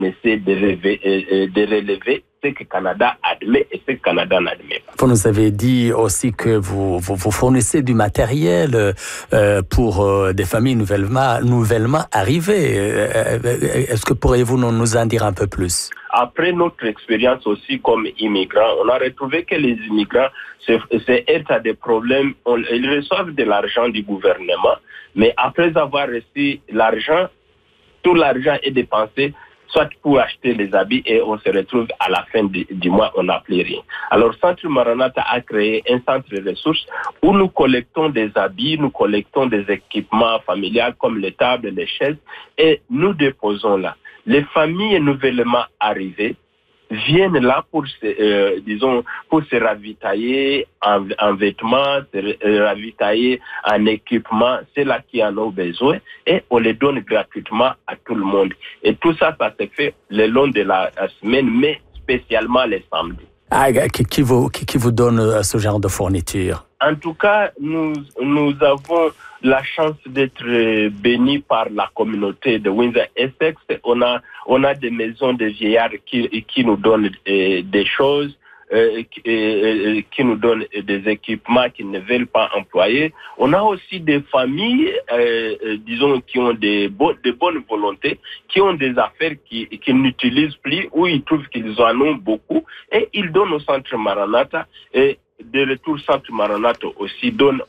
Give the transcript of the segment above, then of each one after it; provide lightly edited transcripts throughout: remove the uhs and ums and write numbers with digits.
essaie de relever ce que le Canada admet et ce que le Canada n'admet pas. Vous nous avez dit aussi que vous fournissez du matériel pour des familles nouvellement arrivées. Est-ce que pourriez-vous nous en dire un peu plus? Après notre expérience aussi comme immigrants, on a retrouvé que les immigrants se heurtent à des problèmes. Ils reçoivent de l'argent du gouvernement, mais après avoir reçu l'argent, tout l'argent est dépensé soit pour acheter les habits et on se retrouve à la fin du mois, on n'a plus rien. Alors, Centre Maranatha a créé un centre de ressources où nous collectons des habits, nous collectons des équipements familiaux comme les tables, les chaises et nous déposons là. Les familles nouvellement arrivées viennent là pour se ravitailler en vêtements, se ravitailler en équipement, c'est là qui en ont besoin et on les donne gratuitement à tout le monde. Et tout ça, ça se fait le long de la semaine, mais spécialement les samedis. Qui vous donne ce genre de fourniture? En tout cas, nous avons la chance d'être bénis par la communauté de Windsor-Essex. On a des maisons de vieillards qui nous donnent des choses, qui nous donnent des équipements qu'ils ne veulent pas employer. On a aussi des familles, qui ont de bonnes volontés, qui ont des affaires qu'ils n'utilisent plus, où ils trouvent qu'ils en ont beaucoup, et ils donnent au Centre Maranatha. Et de retour, Centre Maranatha aussi donne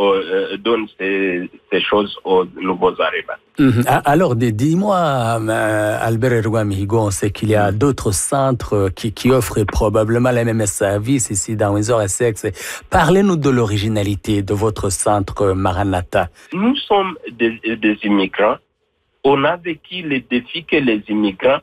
ces choses aux nouveaux arrivants. Alors, dis-moi, Albert Rwamihigo, on sait qu'il y a d'autres centres qui offrent probablement les mêmes services ici dans Windsor-Essex. Parlez-nous de l'originalité de votre centre Maranatha. Nous sommes des immigrants. On a vécu les défis que les immigrants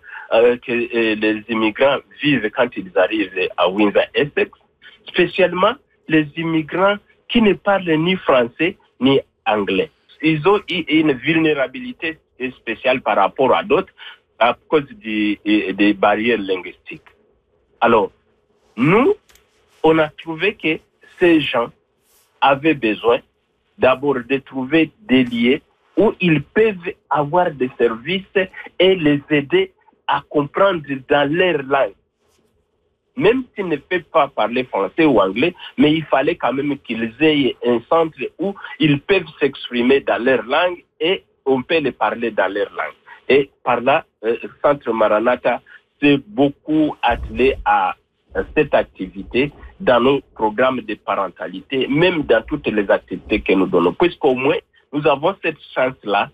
vivent quand ils arrivent à Windsor-Essex. Spécialement les immigrants qui ne parlent ni français ni anglais. Ils ont une vulnérabilité spéciale par rapport à d'autres à cause des barrières linguistiques. Alors, nous, on a trouvé que ces gens avaient besoin d'abord de trouver des lieux où ils peuvent avoir des services et les aider à comprendre dans leur langue. Même s'ils ne peuvent pas parler français ou anglais, mais il fallait quand même qu'ils aient un centre où ils peuvent s'exprimer dans leur langue et on peut les parler dans leur langue. Et par là, Centre Maranatha s'est beaucoup attelé à cette activité dans nos programmes de parentalité, même dans toutes les activités que nous donnons. Puisqu'au moins, nous avons cette chance-là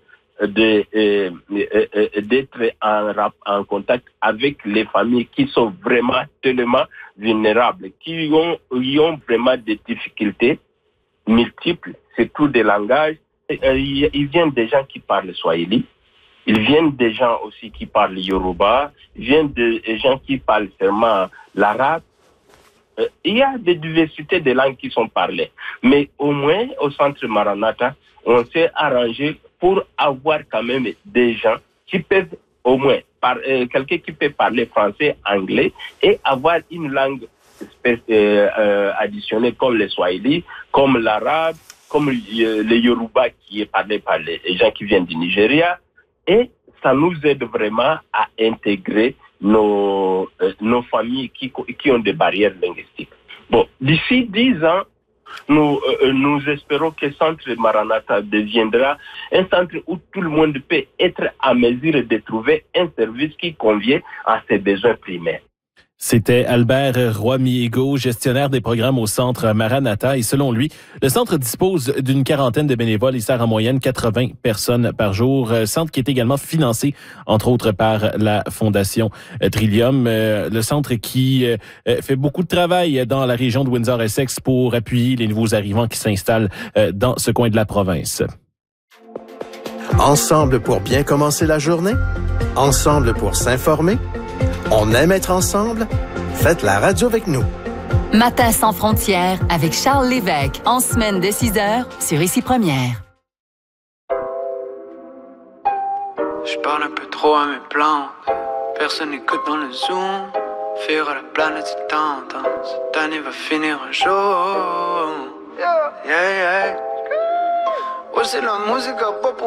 d'être en contact avec les familles qui sont vraiment tellement vulnérables, qui ont vraiment des difficultés multiples, surtout des langages. Ils viennent des gens qui parlent swahili, ils viennent des gens aussi qui parlent yoruba, ils viennent des gens qui parlent seulement l'arabe. Il y a des diversités de langues qui sont parlées. Mais au moins, au Centre Maranatha, on s'est arrangé pour avoir quand même des gens qui peuvent au moins, quelqu'un qui peut parler français, anglais, et avoir une langue additionnelle comme le swahili, comme l'arabe, comme le yoruba qui est parlé par les gens qui viennent du Nigeria. Et ça nous aide vraiment à intégrer nos familles qui ont des barrières linguistiques. Bon, d'ici 10 ans, nous espérons que Centre Maranatha deviendra un centre où tout le monde peut être à mesure de trouver un service qui convient à ses besoins primaires. C'était Albert Rwamihigo, gestionnaire des programmes au Centre Maranatha. Et selon lui, le centre dispose d'une quarantaine de bénévoles et sert en moyenne 80 personnes par jour. Centre qui est également financé, entre autres, par la Fondation Trillium. Le centre qui fait beaucoup de travail dans la région de Windsor-Essex pour appuyer les nouveaux arrivants qui s'installent dans ce coin de la province. Ensemble pour bien commencer la journée? Ensemble pour s'informer? On aime être ensemble? Faites la radio avec nous. Matin sans frontières avec Charles Lévesque, en semaine de 6h sur Ici Première. Je parle un peu trop à mes plantes. Personne n'écoute dans le Zoom. Fuir à la planète c'est tendance. Cette année va finir un jour. Yeah, yeah. Ouais, c'est la musique à pas pour